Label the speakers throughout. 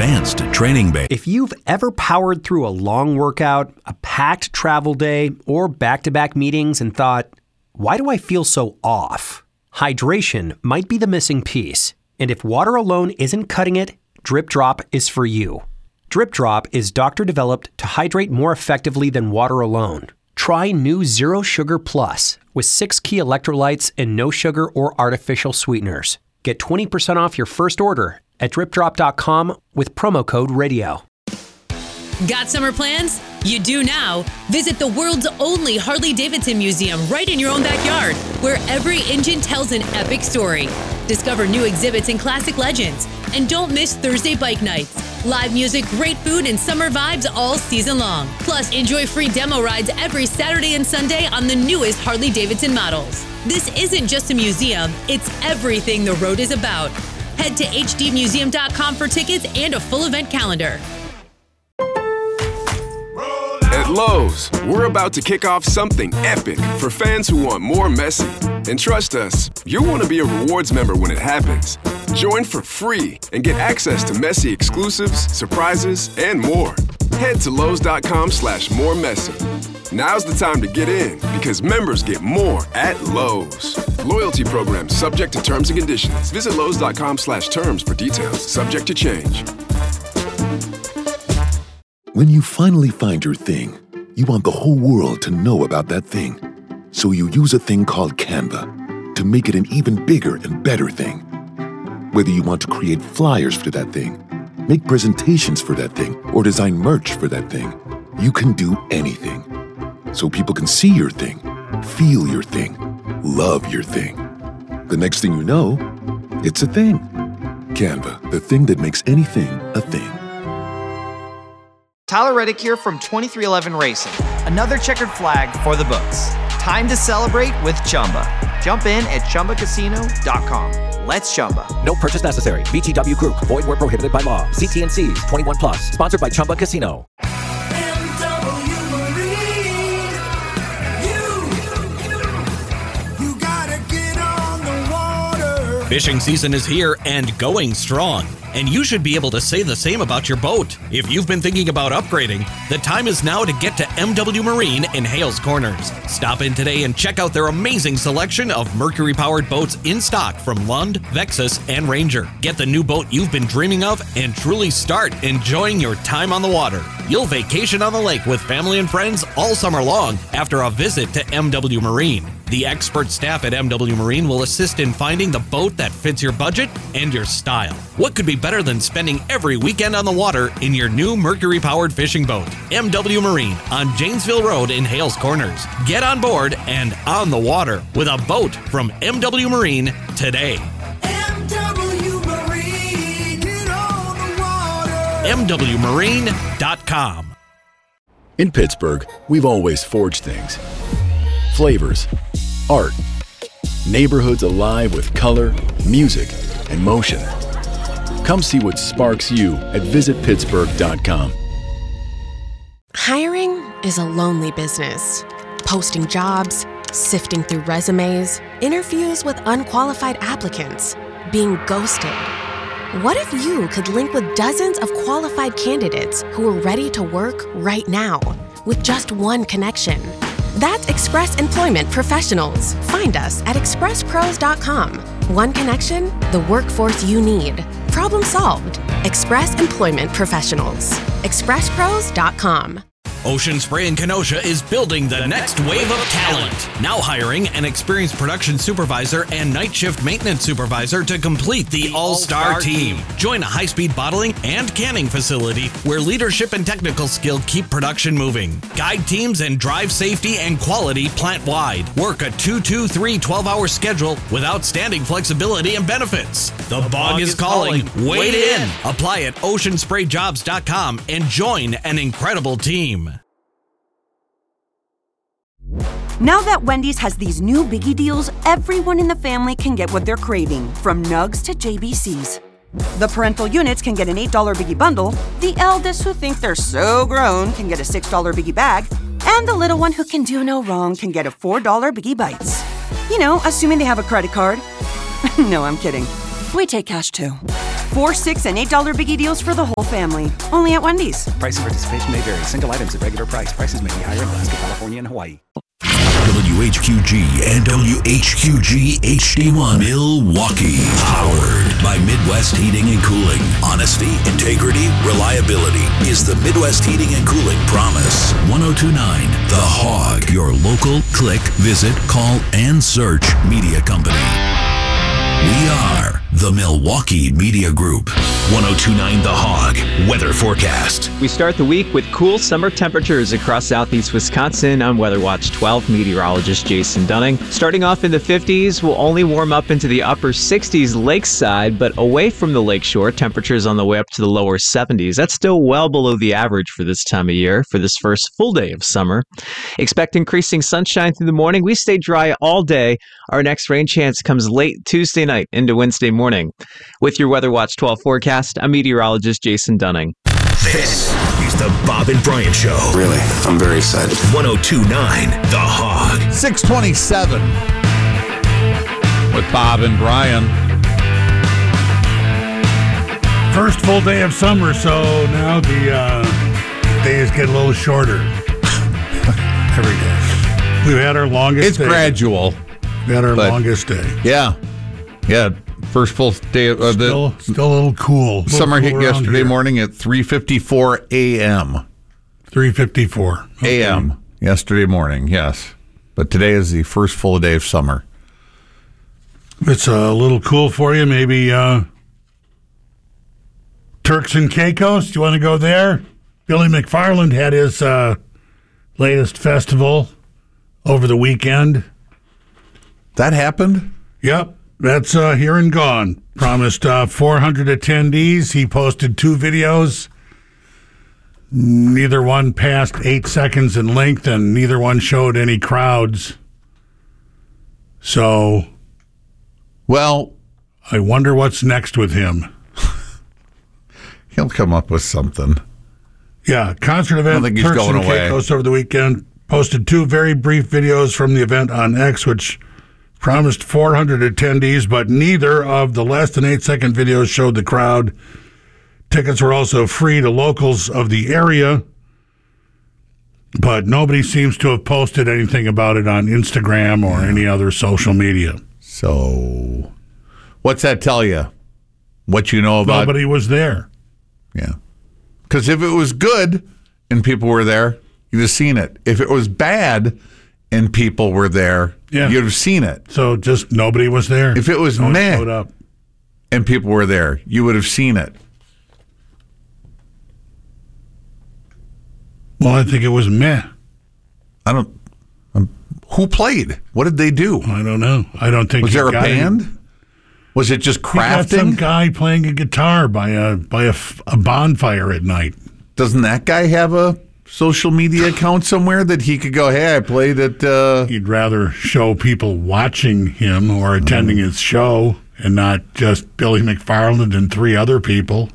Speaker 1: advanced training base.
Speaker 2: If you've ever powered through a long workout, a packed travel day, or back-to-back meetings and thought, why do I feel so off? Hydration might be the missing piece. And if water alone isn't cutting it, Drip Drop is for you. Drip Drop is doctor-developed to hydrate more effectively than water alone. Try new Zero Sugar Plus with 6 key electrolytes and no sugar or artificial sweeteners. Get 20% off your first order at dripdrop.com with promo code RADIO.
Speaker 3: Got summer plans? You do now. Visit the world's only Harley-Davidson museum right in your own backyard, where every engine tells an epic story. Discover new exhibits and classic legends. And don't miss Thursday bike nights. Live music, great food, and summer vibes all season long. Plus, enjoy free demo rides every Saturday and Sunday on the newest Harley-Davidson models. This isn't just a museum, it's everything the road is about. Head to hdmuseum.com for tickets and a full event calendar.
Speaker 4: At Lowe's, we're about to kick off something epic for fans who want more Messi. And trust us, you'll want to be a rewards member when it happens. Join for free and get access to Messi exclusives, surprises, and more. Head to Lowe's.com/moremessy. Now's the time to get in because members get more at Lowe's. Loyalty program subject to terms and conditions. Visit Lowe's.com/terms for details. Subject to change.
Speaker 5: When you finally find your thing, you want the whole world to know about that thing. So you use a thing called Canva to make it an even bigger and better thing. Whether you want to create flyers for that thing, make presentations for that thing, or design merch for that thing, you can do anything. So people can see your thing, feel your thing, love your thing. The next thing you know, it's a thing. Canva, the thing that makes anything a thing.
Speaker 6: Tyler Reddick here from 2311 Racing. Another checkered flag for the books. Time to celebrate with Chumba. Jump in at ChumbaCasino.com. Let's Chumba.
Speaker 7: No purchase necessary. VGW Group. Void where prohibited by law. See T&Cs. 21 plus. Sponsored by Chumba Casino.
Speaker 1: Fishing season is here and going strong, and you should be able to say the same about your boat. If you've been thinking about upgrading, the time is now to get to MW Marine in Hales Corners. Stop in today and check out their amazing selection of Mercury-powered boats in stock from Lund, Vexus, and Ranger. Get the new boat you've been dreaming of and truly start enjoying your time on the water. You'll vacation on the lake with family and friends all summer long after a visit to MW Marine. The expert staff at MW Marine will assist in finding the boat that fits your budget and your style. What could be better than spending every weekend on the water in your new Mercury-powered fishing boat? MW Marine on Janesville Road in Hales Corners. Get on board and on the water with a boat from MW Marine today.
Speaker 8: MW Marine, get on the water.
Speaker 1: MWMarine.com.
Speaker 9: In Pittsburgh, we've always forged things. Flavors, art, neighborhoods alive with color, music, and motion. Come see what sparks you at visitpittsburgh.com.
Speaker 10: Hiring is a lonely business. Posting jobs, sifting through resumes, interviews with unqualified applicants, being ghosted. What if you could link with dozens of qualified candidates who are ready to work right now with just one connection? That's Express Employment Professionals. Find us at expresspros.com. One connection, the workforce you need. Problem solved. Express Employment Professionals. expresspros.com.
Speaker 1: Ocean Spray in Kenosha is building the next wave of talent. Now hiring an experienced production supervisor and night shift maintenance supervisor to complete the all-star team. Join a high-speed bottling and canning facility where leadership and technical skill keep production moving. Guide teams and drive safety and quality plant-wide. Work a 2-2-3 12-hour schedule with outstanding flexibility and benefits. The bog is calling. Wait in. Apply at oceansprayjobs.com and join an incredible team.
Speaker 11: Now that Wendy's has these new biggie deals, everyone in the family can get what they're craving, from nugs to JBCs. The parental units can get an $8 biggie bundle, the eldest who think they're so grown can get a $6 biggie bag, and the little one who can do no wrong can get a $4 biggie bites. You know, assuming they have a credit card. No, I'm kidding. We take cash too. 4, 6, and $8 biggie deals for the whole family. Only at Wendy's.
Speaker 12: Price and participation may vary. Single items at regular price. Prices may be higher in Alaska, California, and Hawaii.
Speaker 13: WHQG and WHQG HD1 Milwaukee. Powered by Midwest Heating and Cooling. Honesty, integrity, reliability is the Midwest Heating and Cooling promise. 1029 The Hog. Your local click, visit, call, and search media company. We are the Milwaukee Media Group. 1029 The Hog. Weather forecast.
Speaker 14: We start the week with cool summer temperatures across southeast Wisconsin. I'm Weather Watch 12 meteorologist Jason Dunning. Starting off in the 50s, we'll only warm up into the upper 60s lakeside, but away from the lakeshore, temperatures on the way up to the lower 70s. That's still well below the average for this time of year for this first full day of summer. Expect increasing sunshine through the morning. We stay dry all day. Our next rain chance comes late Tuesday night into Wednesday morning. With your Weather Watch 12 forecast, I'm meteorologist Jason Dunning.
Speaker 13: This is the Bob and Brian Show.
Speaker 4: Really, I'm very excited.
Speaker 13: 1029 The Hog.
Speaker 15: 627 with Bob and Brian.
Speaker 16: First full day of summer, so now the days get a little shorter every day. We've had our longest day.
Speaker 15: It's gradual.
Speaker 16: We had our longest day.
Speaker 15: Yeah. First full day of
Speaker 16: still a little cool.
Speaker 15: Summer hit yesterday morning at 3:54 a.m.
Speaker 16: 3:54
Speaker 15: a.m. yesterday morning, yes. But today is the first full day of summer.
Speaker 16: It's a little cool for you. Maybe Turks and Caicos. Do you want to go there? Billy McFarland had his latest festival over the weekend.
Speaker 15: That happened?
Speaker 16: Yep. That's here and gone. Promised 400 attendees. He posted 2 videos. Neither one passed 8 seconds in length, and neither one showed any crowds. So,
Speaker 15: well,
Speaker 16: I wonder what's next with him.
Speaker 15: He'll come up with something.
Speaker 16: Yeah, concert event.
Speaker 15: I don't think he's
Speaker 16: Turks
Speaker 15: going
Speaker 16: and
Speaker 15: away.
Speaker 16: Caicos over the weekend. Posted 2 very brief videos from the event on X, which promised 400 attendees, but neither of the less than 8-second videos showed the crowd. Tickets were also free to locals of the area, but nobody seems to have posted anything about it on Instagram or any other social media.
Speaker 15: So, what's that tell you? What you know about?
Speaker 16: Nobody was there.
Speaker 15: Yeah. Because if it was good and people were there, you'd have seen it. If it was bad and people were there, you'd have seen it.
Speaker 16: So just nobody was there.
Speaker 15: If it was
Speaker 16: No one
Speaker 15: meh
Speaker 16: showed up.
Speaker 15: and people were there, you would have seen it.
Speaker 16: Well, I think it was meh.
Speaker 15: Who played? What did they do?
Speaker 16: I don't know. I don't think
Speaker 15: was there a band? Was it just crafting?
Speaker 16: Some guy playing a guitar by a bonfire at night.
Speaker 15: Doesn't that guy have a social media account somewhere that he could go, hey, I played at...
Speaker 16: He'd rather show people watching him or attending his show and not just Billy McFarland and 3 other people.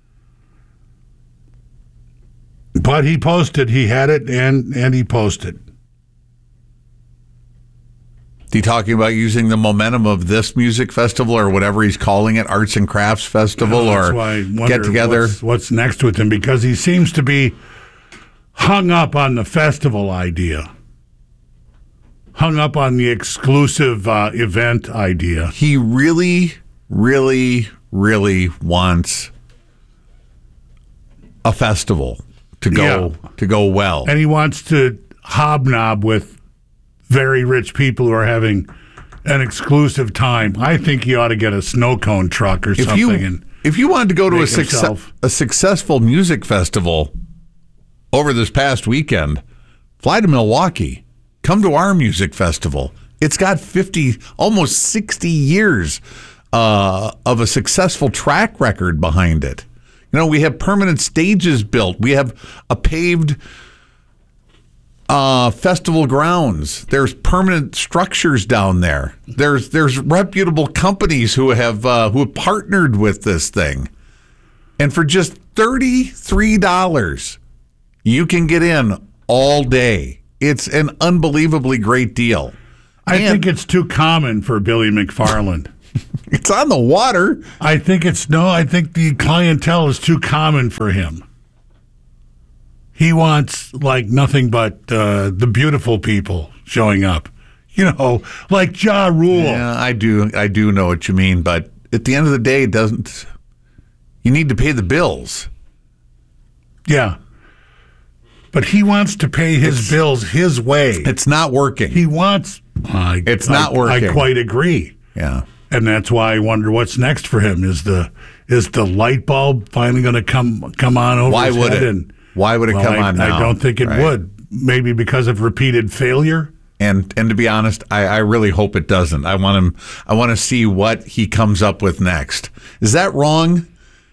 Speaker 16: But he posted. He had it, and he posted.
Speaker 15: Is he talking about using the momentum of this music festival or whatever he's calling it, Arts and Crafts Festival,
Speaker 16: That's
Speaker 15: or
Speaker 16: why I wonder
Speaker 15: get together?
Speaker 16: What's next with him? Because he seems to be hung up on the festival idea. Hung up on the exclusive event idea.
Speaker 15: He really, really, really wants a festival to go well.
Speaker 16: And he wants to hobnob with very rich people who are having an exclusive time. I think he ought to get a snow cone truck or something.
Speaker 15: If you wanted to go to
Speaker 16: make
Speaker 15: a successful music festival over this past weekend, fly to Milwaukee. Come to our music festival. It's got 50, almost 60 years of a successful track record behind it. You know, we have permanent stages built. We have a paved festival grounds. There's permanent structures down there. There's reputable companies who have partnered with this thing. And for just $33, you can get in all day. It's an unbelievably great deal.
Speaker 16: I think it's too common for Billy McFarland.
Speaker 15: It's on the water.
Speaker 16: I think the clientele is too common for him. He wants like nothing but the beautiful people showing up. Like Ja Rule.
Speaker 15: Yeah, I do know what you mean, but at the end of the day, you need to pay the bills.
Speaker 16: Yeah. But he wants to pay his bills his way.
Speaker 15: It's not working.
Speaker 16: He wants...
Speaker 15: it's not working.
Speaker 16: I quite agree.
Speaker 15: Yeah.
Speaker 16: And that's why I wonder what's next for him. Is the light bulb finally going to come on over his head?
Speaker 15: Why would it come on now?
Speaker 16: I don't think it would. Maybe because of repeated failure.
Speaker 15: And to be honest, I really hope it doesn't. I want to see what he comes up with next. Is that wrong?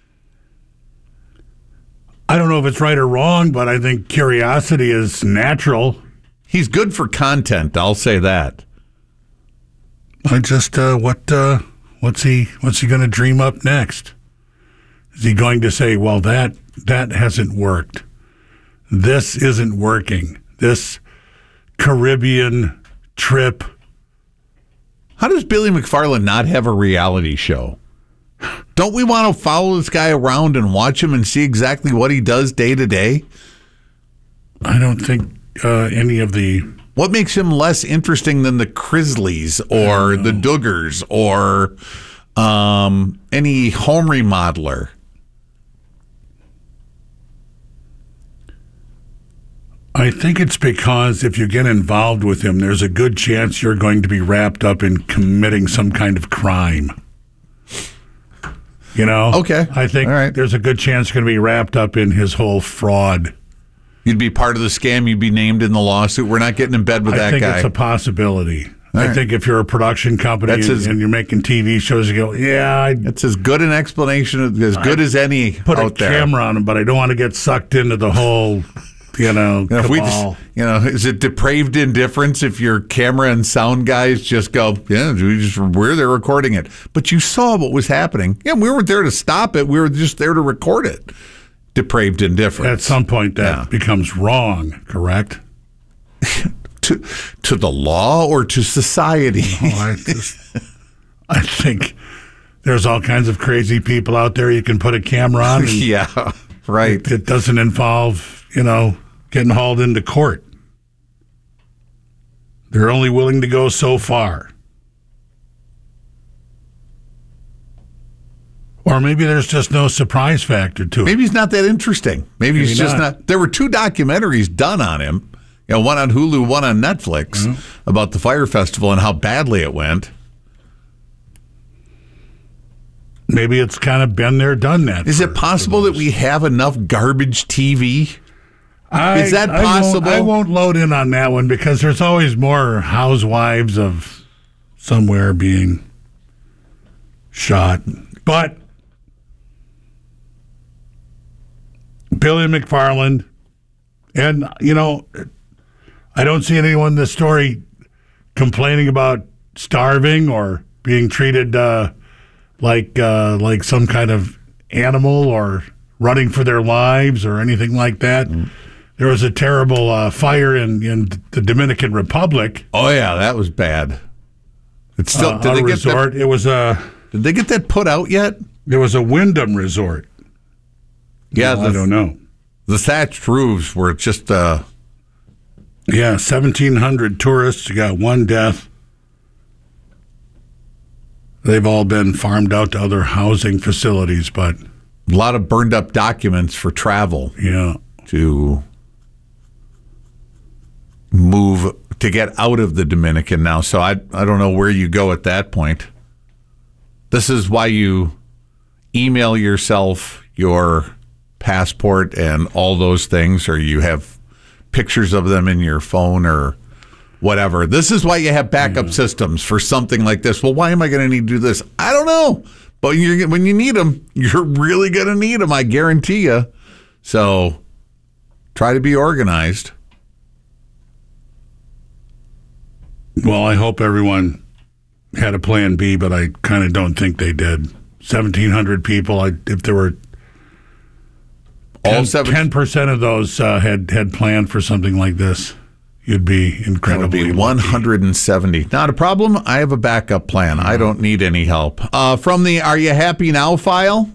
Speaker 16: I don't know if it's right or wrong, but I think curiosity is natural.
Speaker 15: He's good for content, I'll say that.
Speaker 16: I just what's he going to dream up next? Is he going to say, "Well, that hasn't worked. This isn't working. This Caribbean trip."
Speaker 15: How does Billy McFarland not have a reality show? Don't we want to follow this guy around and watch him and see exactly what he does day to day?
Speaker 16: I don't think any of the...
Speaker 15: What makes him less interesting than the Chrisleys or the Duggars or any home remodeler?
Speaker 16: I think it's because if you get involved with him, there's a good chance you're going to be wrapped up in committing some kind of crime.
Speaker 15: Okay.
Speaker 16: I think there's a good chance you're going to be wrapped up in his whole fraud.
Speaker 15: You'd be part of the scam. You'd be named in the lawsuit. We're not getting in bed with that guy.
Speaker 16: I think it's a possibility. I think if you're a production company and you're making TV shows, you go,
Speaker 15: it's as good an explanation, as good as any
Speaker 16: put
Speaker 15: out there.
Speaker 16: Put a camera on him, but I don't want to get sucked into the whole...
Speaker 15: if we just, is it depraved indifference if your camera and sound guys just go, we're there recording it. But you saw what was happening. Yeah, we weren't there to stop it. We were just there to record it. Depraved indifference.
Speaker 16: At some point that becomes wrong, correct?
Speaker 15: to the law or to society?
Speaker 16: I think there's all kinds of crazy people out there you can put a camera on. And
Speaker 15: yeah, right.
Speaker 16: It doesn't involve, getting hauled into court. They're only willing to go so far. Or maybe there's just no surprise factor to it.
Speaker 15: Maybe he's not that interesting. Maybe he's just not. There were 2 documentaries done on him. One on Hulu, one on Netflix about the Fire Festival and how badly it went.
Speaker 16: Maybe it's kind of been there, done that.
Speaker 15: Is it possible that we have enough garbage TV? Is that possible?
Speaker 16: I won't load in on that one because there's always more housewives of somewhere being shot. But Billy McFarland, and, I don't see anyone in this story complaining about starving or being treated like some kind of animal or running for their lives or anything like that. There was a terrible fire in the Dominican Republic.
Speaker 15: Oh yeah, that was bad. It's still
Speaker 16: a resort. It was a.
Speaker 15: Did they get that put out yet?
Speaker 16: It was a Wyndham resort.
Speaker 15: Yeah,
Speaker 16: I don't know.
Speaker 15: The thatched roofs were just.
Speaker 16: 1,700 tourists. You got 1 death. They've all been farmed out to other housing facilities, but
Speaker 15: a lot of burned up documents for travel.
Speaker 16: Yeah,
Speaker 15: to move to get out of the Dominican now. So I don't know where you go at that point. This is why you email yourself your passport and all those things, or you have pictures of them in your phone or whatever. This is why you have backup systems for something like this. Well, why am I going to need to do this? I don't know. But when you need them, you're really going to need them, I guarantee you. So try to be organized.
Speaker 16: Well, I hope everyone had a plan B, but I kind of don't think they did. 1,700 people. If there were 10% of those had planned for something like this, you'd be incredibly
Speaker 15: That would be 170. Not a problem. I have a backup plan. I don't need any help. From the Are You Happy Now file?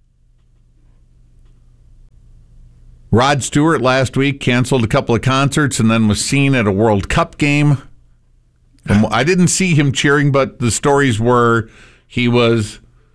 Speaker 15: Rod Stewart last week canceled a couple of concerts and then was seen at a World Cup game. I didn't see him cheering, but the stories were he was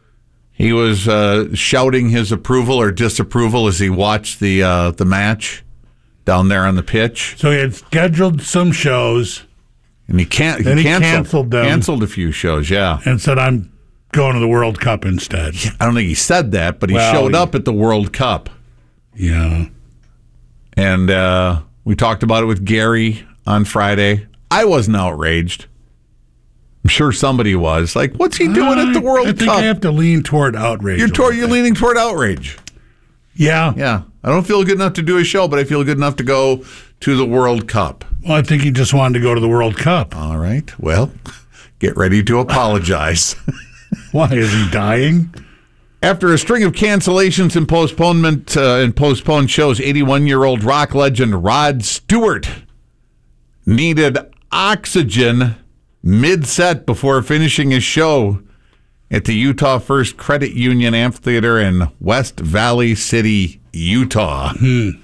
Speaker 15: shouting his approval or disapproval as he watched the match down there on the pitch.
Speaker 16: So he had scheduled some shows,
Speaker 15: and he canceled them. Canceled a few shows, yeah,
Speaker 16: and said, "I'm going to the World Cup instead."
Speaker 15: I don't think he said that, but he showed up at the World Cup.
Speaker 16: Yeah.
Speaker 15: And we talked about it with Gary on Friday. I wasn't outraged. I'm sure somebody was. Like, what's he doing at the World Cup?
Speaker 16: I think I have to lean toward outrage.
Speaker 15: You're leaning toward outrage.
Speaker 16: Yeah.
Speaker 15: Yeah. I don't feel good enough to do a show, but I feel good enough to go to the World Cup.
Speaker 16: Well, I think he just wanted to go to the World Cup.
Speaker 15: All right. Well, get ready to apologize.
Speaker 16: Why? Is he dying?
Speaker 15: After a string of cancellations and postponement and postponed shows, 81-year-old rock legend Rod Stewart needed oxygen mid-set before finishing his show at the Utah First Credit Union Amphitheater in West Valley City, Utah. In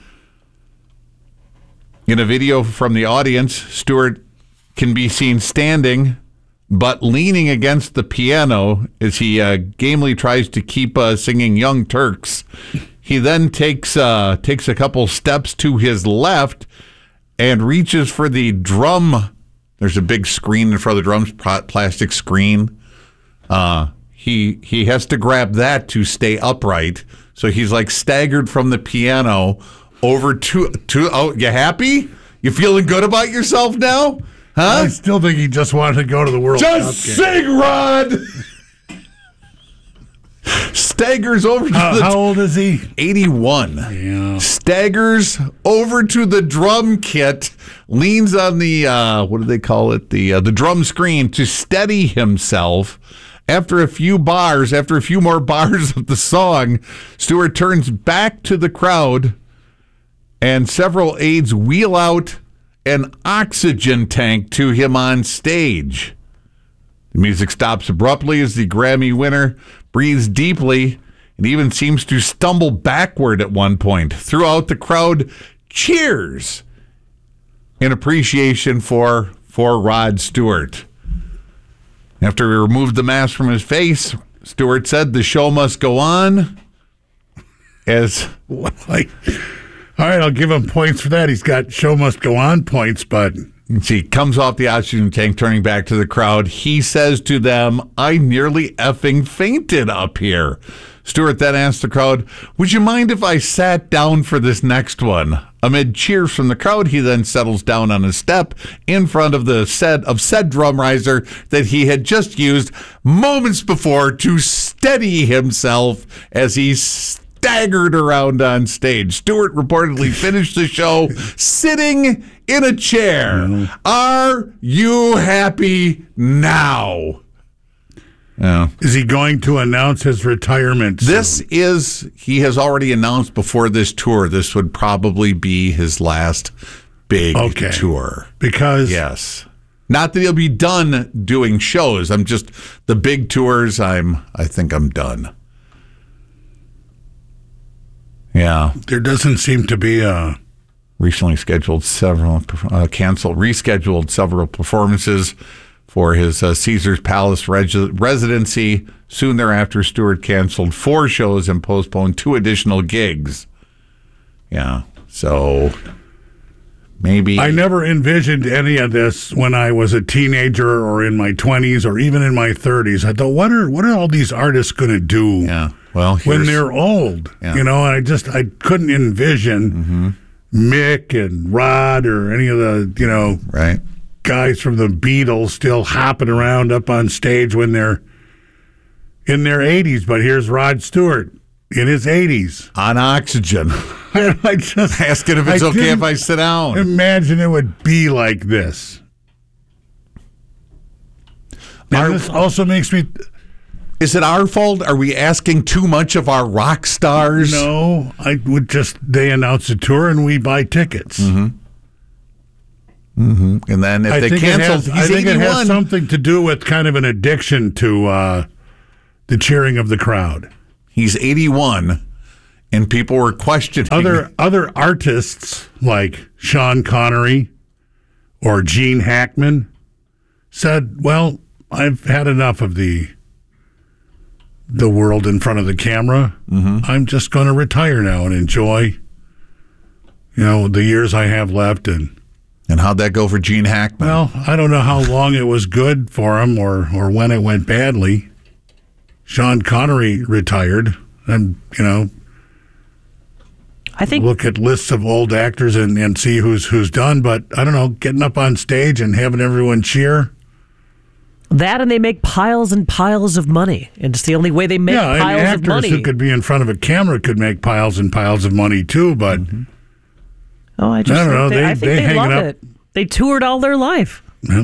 Speaker 15: a video from the audience, Stewart can be seen standing but leaning against the piano as he gamely tries to keep singing Young Turks. He then takes a couple steps to his left and reaches for the drum. There's a big screen in front of the drums, plastic screen. He has to grab that to stay upright. So he's like staggered from the piano over to oh, you happy? You feeling good about yourself now? Huh?
Speaker 16: I still think he just wanted to go to the World Cup game.
Speaker 15: Just sing, Rod! Staggers over to
Speaker 16: how old is he?
Speaker 15: 81.
Speaker 16: Yeah.
Speaker 15: Staggers over to the drum kit, leans on the, what do they call it? The drum screen to steady himself. After a few more bars of the song, Stewart turns back to the crowd and several aides wheel out an oxygen tank to him on stage. The music stops abruptly as the Grammy winner breathes deeply and even seems to stumble backward at one point. Throughout, the crowd cheers in appreciation for Rod Stewart. After he removed the mask from his face, Stewart said the show must go on.
Speaker 16: All right, I'll give him points for that. He's got show must go on points, but...
Speaker 15: He comes off the oxygen tank, turning back to the crowd. He says to them, I nearly effing fainted up here. Stewart then asked the crowd, would you mind if I sat down for this next one? Amid cheers from the crowd, he then settles down on a step in front of the said drum riser that he had just used moments before to steady himself as he staggered around on stage. Stewart reportedly finished the show sitting in a chair. Are you happy now? Yeah.
Speaker 16: Is he going to announce his retirement soon?
Speaker 15: He has already announced before this tour, this would probably be his last big tour.
Speaker 16: Because?
Speaker 15: Yes. Not that he'll be done doing shows. The big tours, I think I'm done. Yeah.
Speaker 16: There doesn't seem to be a...
Speaker 15: Recently rescheduled several performances for his Caesars Palace residency. Soon thereafter, Stewart canceled 4 shows and postponed 2 additional gigs. Yeah, so maybe...
Speaker 16: I never envisioned any of this when I was a teenager or in my 20s or even in my 30s. I thought, what are all these artists going to do when they're old?
Speaker 15: Yeah.
Speaker 16: You know, I couldn't envision Mick and Rod or any of the, guys from the Beatles still hopping around up on stage when they're in their 80s. But here's Rod Stewart in his 80s.
Speaker 15: On oxygen.
Speaker 16: I just
Speaker 15: asking if it's okay if I sit down.
Speaker 16: Imagine it would be like this. And this also makes me...
Speaker 15: Is it our fault? Are we asking too much of our rock stars?
Speaker 16: No, they announce a tour and we buy tickets.
Speaker 15: Mm-hmm. And then if they cancel,
Speaker 16: I think it
Speaker 15: 81.
Speaker 16: has something to do with kind of an addiction to the cheering of the crowd.
Speaker 15: He's 81, and people were questioning.
Speaker 16: Other artists like Sean Connery or Gene Hackman said, well, I've had enough of the world in front of the camera.
Speaker 15: Mm-hmm.
Speaker 16: I'm just going to retire now and enjoy, the years I have left. And
Speaker 15: how'd that go for Gene Hackman?
Speaker 16: Well, I don't know how long it was good for him or when it went badly. Sean Connery retired, and
Speaker 17: I think
Speaker 16: look at lists of old actors and see who's done. But I don't know, getting up on stage and having everyone cheer.
Speaker 17: That, and they make piles and piles of money, and it's the only way they make piles
Speaker 16: and actors
Speaker 17: of money.
Speaker 16: who could be in front of a camera could make piles and piles of money too. But
Speaker 17: I don't know. I think they love it. They toured all their life.
Speaker 16: Yeah.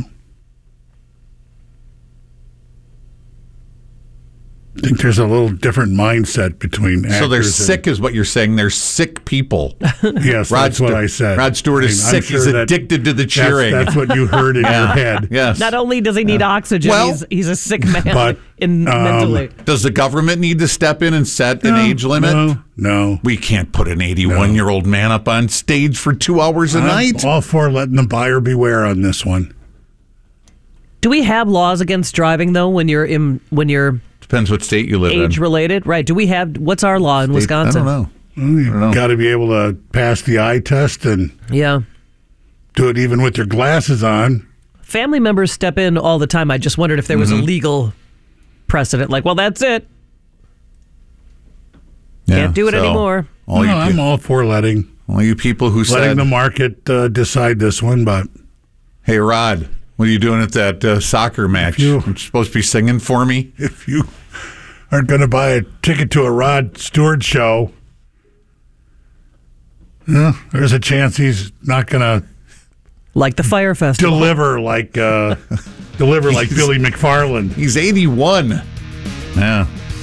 Speaker 16: I think there's a little different mindset between actors.
Speaker 15: So they're sick, is what you're saying. They're sick people.
Speaker 16: Yes, that's what I said.
Speaker 15: Rod Stewart is sick.
Speaker 16: Sure
Speaker 15: He's addicted to the cheering.
Speaker 16: That's what you heard in your head.
Speaker 15: Yes.
Speaker 17: Not only does he need oxygen, he's a sick man
Speaker 16: but,
Speaker 17: mentally.
Speaker 15: Does the government need to step in and set an age limit?
Speaker 16: No.
Speaker 15: We can't put an 81-year-old man up on stage for 2 hours a night.
Speaker 16: I'm all for letting the buyer beware on this one.
Speaker 17: Do we have laws against driving though when you're
Speaker 15: Depends what state you live in.
Speaker 17: Age-related, right? Do we have? What's our law in Wisconsin?
Speaker 15: I don't know.
Speaker 16: You've got to be able to pass the eye test and do it even with your glasses on.
Speaker 17: Family members step in all the time. I just wondered if there was a legal precedent. Like, well, that's it. Can't do it anymore.
Speaker 16: I'm all for letting
Speaker 15: all you people who
Speaker 16: letting the market decide this one. But
Speaker 15: hey, Rod. What are you doing at that soccer match? You're supposed to be singing for me?
Speaker 16: If you aren't going to buy a ticket to a Rod Stewart show, there's a chance he's not going to
Speaker 17: like the Fire Festival
Speaker 16: deliver like Billy McFarland.
Speaker 15: He's 81. Yeah.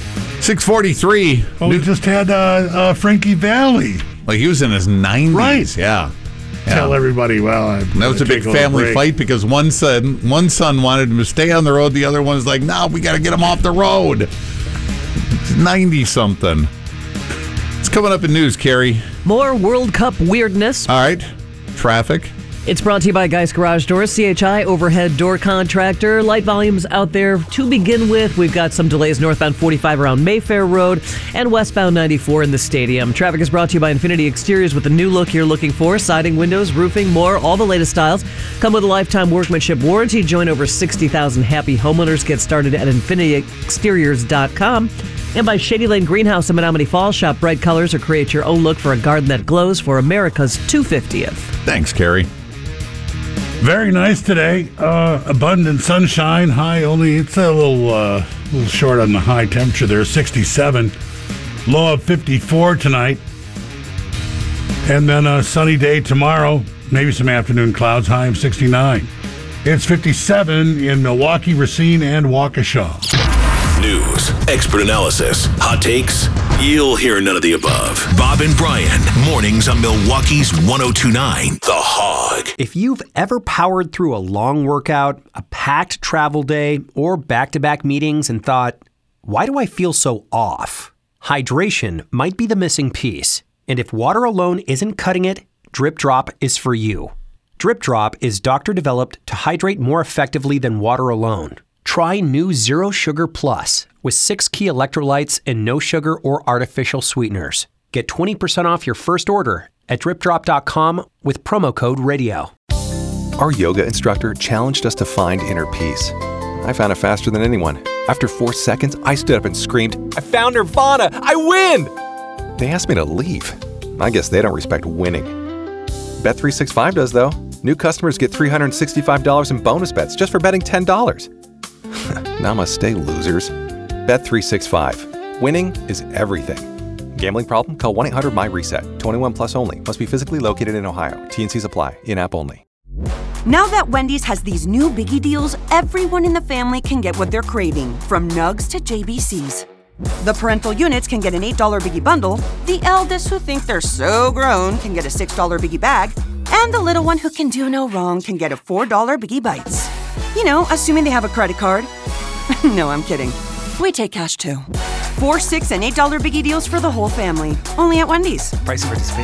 Speaker 15: 643.
Speaker 16: Oh, we just had Frankie Valli.
Speaker 15: Well, he was in his 90s.
Speaker 16: Right.
Speaker 15: Yeah.
Speaker 16: Tell everybody,
Speaker 15: that was a big family fight because one son wanted him to stay on the road. The other one was like, no, we got to get him off the road. He's 90-something. It's coming up in news, Carrie.
Speaker 17: More World Cup weirdness.
Speaker 15: All right. Traffic.
Speaker 17: It's brought to you by Geist Garage Doors, CHI overhead door contractor. Light volumes out there to begin with. We've got some delays northbound 45 around Mayfair Road and westbound 94 in the stadium. Traffic is brought to you by Infinity Exteriors with the new look you're looking for. Siding, windows, roofing, more. All the latest styles come with a lifetime workmanship warranty. Join over 60,000 happy homeowners. Get started at infinityexteriors.com. And by Shady Lane Greenhouse in Menominee Falls. Shop bright colors or create your own look for a garden that glows for America's 250th.
Speaker 15: Thanks, Carrie.
Speaker 16: Very nice today. Abundant sunshine. High only, it's a little short on the high temperature there, 67. Low of 54 tonight. And then a sunny day tomorrow. Maybe some afternoon clouds, high of 69. It's 57 in Milwaukee, Racine, and Waukesha.
Speaker 13: News, expert analysis, hot takes. You'll hear none of the above. Bob and Brian, mornings on Milwaukee's 102.9 The Hog.
Speaker 2: If you've ever powered through a long workout, a packed travel day, or back-to-back meetings and thought, why do I feel so off? Hydration might be the missing piece. And if water alone isn't cutting it, Drip Drop is for you. Drip Drop is doctor-developed to hydrate more effectively than water alone. Try new Zero Sugar Plus with 6 key electrolytes and no sugar or artificial sweeteners. Get 20% off your first order at dripdrop.com with promo code RADIO.
Speaker 18: Our yoga instructor challenged us to find inner peace. I found it faster than anyone. After 4 seconds, I stood up and screamed, I found Nirvana! I win! They asked me to leave. I guess they don't respect winning. Bet365 does, though. New customers get $365 in bonus bets just for betting $10. Namaste, losers. Bet365. Winning is everything. Gambling problem? Call 1-800-MY-RESET. 21 plus only. Must be physically located in Ohio. T&Cs apply. In-app only.
Speaker 11: Now that Wendy's has these new biggie deals, everyone in the family can get what they're craving, from nugs to JBCs. The parental units can get an $8 biggie bundle. The eldest who think they're so grown can get a $6 biggie bag. And the little one who can do no wrong can get a $4 Biggie Bites. You know, assuming they have a credit card. No, I'm kidding. We take cash too. $4, $6, and $8 Biggie deals for the whole family. Only at Wendy's.
Speaker 12: Price and participation